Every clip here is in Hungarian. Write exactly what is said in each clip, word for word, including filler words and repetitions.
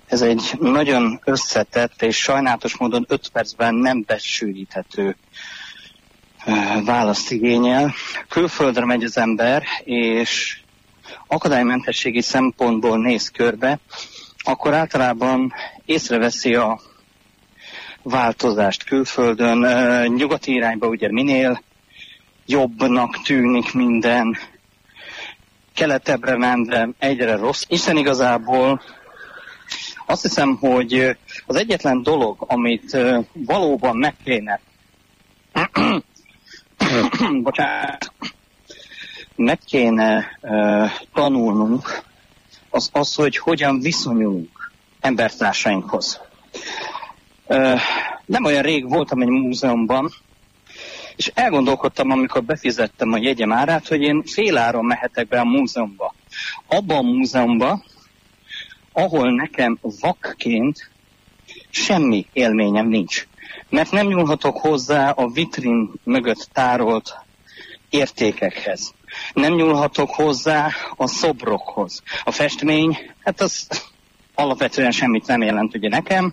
Ez egy nagyon összetett és sajnálatos módon öt percben nem besűríthető választ igényel. Külföldre megy az ember, és akadálymentességi szempontból néz körbe, akkor általában észreveszi a változást külföldön. Nyugati irányba ugye minél jobbnak tűnik minden, keletebbre menve egyre rossz. Isten igazából azt hiszem, hogy az egyetlen dolog, amit valóban meg kéne bocsánat, meg kéne uh, tanulnunk, az az, hogy hogyan viszonyulunk embertársainkhoz. Uh, nem olyan rég voltam egy múzeumban, és elgondolkodtam, amikor befizettem a jegyem árát, hogy én féláron mehetek be a múzeumba. Abban a múzeumban, ahol nekem vakként semmi élményem nincs. Mert nem nyúlhatok hozzá a vitrin mögött tárolt értékekhez. Nem nyúlhatok hozzá a szobrokhoz. A festmény, hát az alapvetően semmit nem jelent ugye nekem.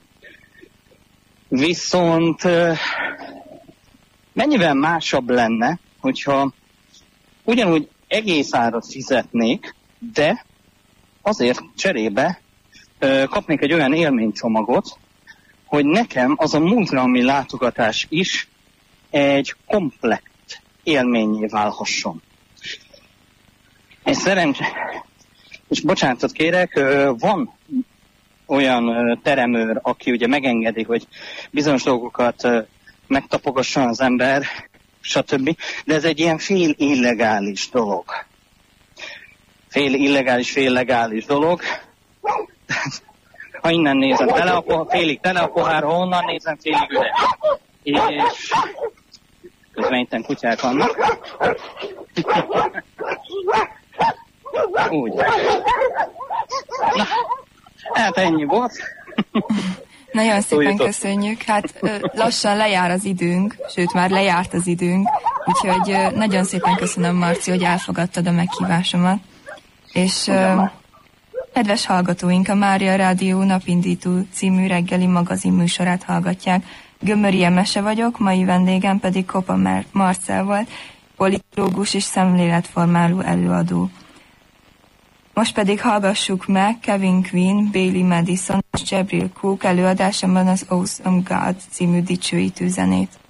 Viszont mennyivel másabb lenne, hogyha ugyanúgy egész árat fizetnék, de azért cserébe kapnék egy olyan élménycsomagot, hogy nekem az a múzeumi látogatás is egy komplett élményé válhasson. És szerencs... És bocsánatot kérek, van olyan teremőr, aki ugye megengedi, hogy bizonyos dolgokat megtapogasson az ember, stb. De ez egy ilyen fél illegális dolog. Fél illegális, fél legális dolog. Ha innen nézem tele a pohár, félig tele a pohár, ha onnan nézem, félig üres. És közben itten kutyák vannak. Úgy. Na, hát ennyi volt. Nagyon szépen köszönjük. Hát lassan lejár az időnk, sőt már lejárt az időnk, úgyhogy nagyon szépen köszönöm, Marci, hogy elfogadtad a meghívásomat. És kedves hallgatóink, a Mária Rádió Napindító című reggeli magazin műsorát hallgatják. Gömöri Emese vagyok, mai vendégem pedig Kopa Marcell volt, politológus és szemléletformáló előadó. Most pedig hallgassuk meg Kevin Quinn, Bailey Madison és Jabril Cook előadásában az Awesome God című dicsőítő zenét.